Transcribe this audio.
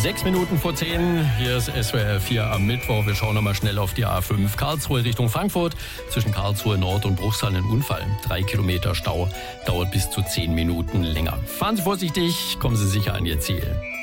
6 Minuten vor 10. Hier ist SWR 4 am Mittwoch. Wir schauen nochmal schnell auf die A5 Karlsruhe Richtung Frankfurt. Zwischen Karlsruhe Nord und Bruchsal ein Unfall. 3 Kilometer Stau, dauert bis zu 10 Minuten länger. Fahren Sie vorsichtig, kommen Sie sicher an Ihr Ziel.